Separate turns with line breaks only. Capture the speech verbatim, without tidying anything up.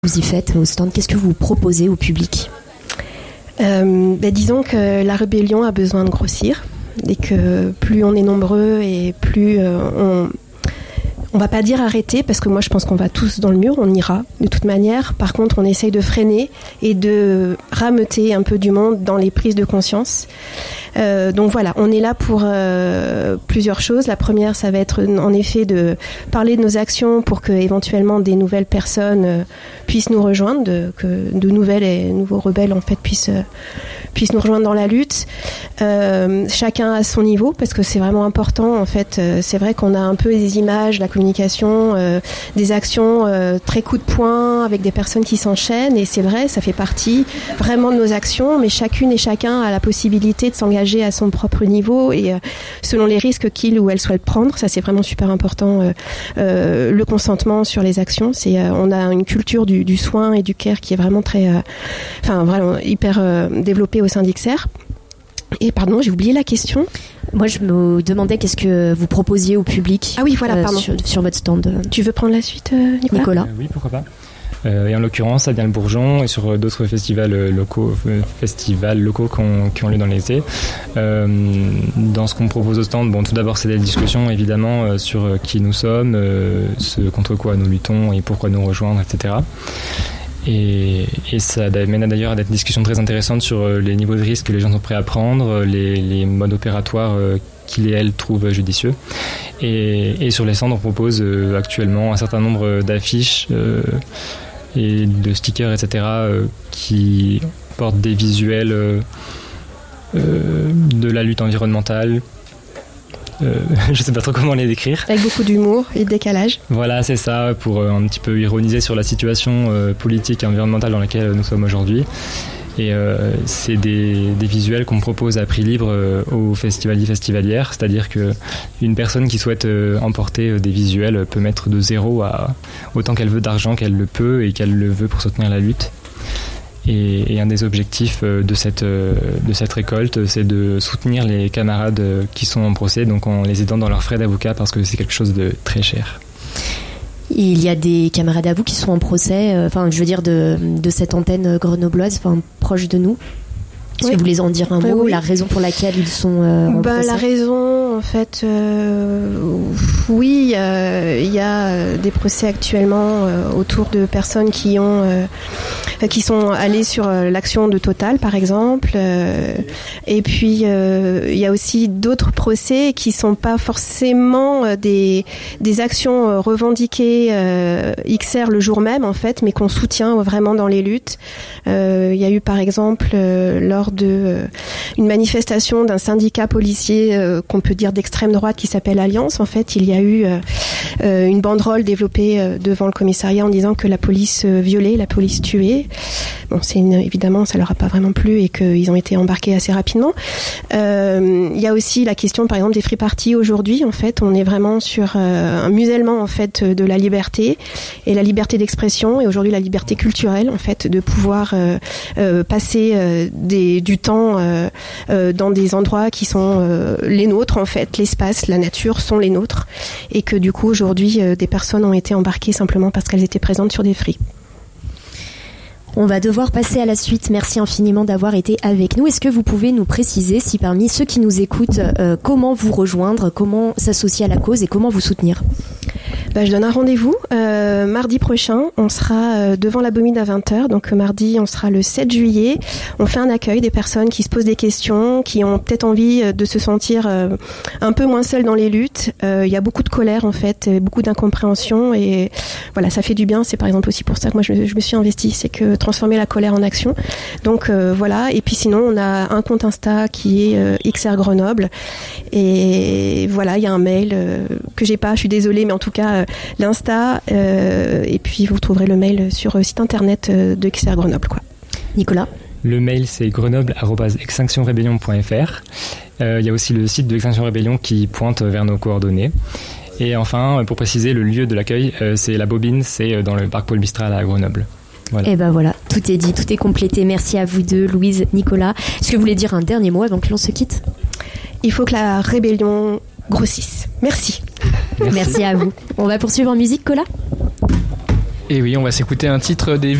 vous y faites au stand? Qu'est-ce que vous proposez au public?
euh, bah, Disons que la rébellion a besoin de grossir et que plus on est nombreux et plus euh, on... On va pas dire arrêter, parce que moi je pense qu'on va tous dans le mur, on ira de toute manière. Par contre, on essaye de freiner et de rameuter un peu du monde dans les prises de conscience. Euh, donc voilà, on est là pour euh, plusieurs choses. La première, ça va être en effet de parler de nos actions pour que éventuellement des nouvelles personnes euh, puissent nous rejoindre, de, que de nouvelles et nouveaux rebelles en fait puissent euh, puissent nous rejoindre dans la lutte. Euh, chacun à son niveau, parce que c'est vraiment important. En fait, euh, c'est vrai qu'on a un peu des images, la communication, euh, des actions euh, très coup de poing avec des personnes qui s'enchaînent, et c'est vrai, ça fait partie vraiment de nos actions, mais chacune et chacun a la possibilité de s'engager à son propre niveau et euh, selon les risques qu'il ou elle souhaite prendre. Ça, c'est vraiment super important. Euh, euh, le consentement sur les actions, c'est euh, on a une culture du, du soin et du care qui est vraiment très, euh, enfin vraiment hyper euh, développée au sein d'X R. Et pardon, j'ai oublié la question.
Moi, je me demandais qu'est-ce que vous proposiez au public.
Ah oui, voilà,
euh,
pardon.
Sur, sur votre stand.
Tu veux prendre la suite, euh, Nicolas,
Nicolas
euh, Oui, pourquoi pas. Euh, et en l'occurrence, à Bien-le-Bourgeon et sur d'autres festivals locaux, festivals locaux qui ont, qui ont lieu dans l'été. Euh, dans ce qu'on propose au stand, bon, tout d'abord, c'est des discussions évidemment euh, sur qui nous sommes, euh, ce contre quoi nous luttons et pourquoi nous rejoindre, et cetera. Et, et ça mène d'ailleurs à des discussions très intéressantes sur les niveaux de risque que les gens sont prêts à prendre, les, les modes opératoires qu'ils et elles trouvent judicieux. Et, et sur les stands, on propose euh, actuellement un certain nombre d'affiches euh, et de stickers, et cetera, euh, qui portent des visuels euh, euh, de la lutte environnementale. Euh, je sais pas trop comment les décrire.
Avec beaucoup d'humour et de décalage.
Voilà, c'est ça, pour euh, un petit peu ironiser sur la situation euh, politique et environnementale dans laquelle nous sommes aujourd'hui. Et euh, c'est des, des visuels qu'on propose à prix libre euh, aux festivaliers festivalières, c'est-à-dire qu'une personne qui souhaite euh, emporter des visuels peut mettre de zéro à autant qu'elle veut d'argent qu'elle le peut et qu'elle le veut pour soutenir la lutte. Et, et un des objectifs de cette, de cette récolte, c'est de soutenir les camarades qui sont en procès, donc en les aidant dans leurs frais d'avocat, parce que c'est quelque chose de très cher.
Il y a des camarades à vous qui sont en procès, enfin, euh, je veux dire, de, de cette antenne grenobloise, enfin, proche de nous. Est-ce oui. que vous voulez en dire un mot, oui, oui. La raison pour laquelle ils sont euh, en
ben,
procès?
La raison, en fait, euh, oui, euh, il y a des procès actuellement euh, autour de personnes qui ont, euh, qui sont allées sur euh, l'action de Total, par exemple. Euh, et puis, euh, il y a aussi d'autres procès qui sont pas forcément euh, des, des actions euh, revendiquées euh, X R le jour même, en fait, mais qu'on soutient vraiment dans les luttes. Euh, il y a eu, par exemple, euh, lors de euh, une manifestation d'un syndicat policier euh, qu'on peut dire d'extrême droite qui s'appelle Alliance. En fait, il y a eu euh, euh, une banderole développée euh, devant le commissariat en disant que la police euh, violait, la police tuait. Bon, c'est une, évidemment, ça leur a pas vraiment plu et qu'ils ont été embarqués assez rapidement. Euh, il y a aussi la question, par exemple, des free parties aujourd'hui. En fait, on est vraiment sur euh, un musellement en fait de la liberté et la liberté d'expression et aujourd'hui la liberté culturelle en fait de pouvoir euh, euh, passer euh, des du temps euh, euh, dans des endroits qui sont euh, les nôtres en fait, l'espace, la nature sont les nôtres et que du coup aujourd'hui euh, des personnes ont été embarquées simplement parce qu'elles étaient présentes sur des fris.
On va devoir passer à la suite. Merci infiniment d'avoir été avec nous. Est-ce que vous pouvez nous préciser si parmi ceux qui nous écoutent, euh, comment vous rejoindre, comment s'associer à la cause et comment vous soutenir?
Bah, je donne un rendez-vous. Euh, mardi prochain, on sera euh, devant l'Abomine à vingt heures. Donc mardi, on sera le sept juillet. On fait un accueil des personnes qui se posent des questions, qui ont peut-être envie de se sentir euh, un peu moins seules dans les luttes. Euh, il y a beaucoup de colère en fait, beaucoup d'incompréhension et voilà, ça fait du bien. C'est par exemple aussi pour ça que moi je, je me suis investie, c'est que transformer la colère en action. Donc euh, voilà. Et puis sinon, on a un compte Insta qui est euh, X R Grenoble. Et voilà, il y a un mail euh, que j'ai pas. Je suis désolée, mais en tout cas. L'Insta, euh, et puis vous trouverez le mail sur le site internet de X R Grenoble. Quoi.
Nicolas?
Le mail, c'est grenoble arobase extinction rebellion point f r. Euh, il y a aussi le site de Extinction Rebellion qui pointe vers nos coordonnées. Et enfin, pour préciser, le lieu de l'accueil, euh, c'est la Bobine, c'est dans le parc Paul Mistral à Grenoble. Voilà.
Et ben voilà, tout est dit, tout est complété. Merci à vous deux, Louise, Nicolas. Est-ce que vous voulez dire un dernier mot avant que l'on se quitte?
Il faut que la rébellion grossisse. Merci.
Merci. Merci à vous. On va poursuivre en musique, Cola.
Et oui, on va s'écouter un titre des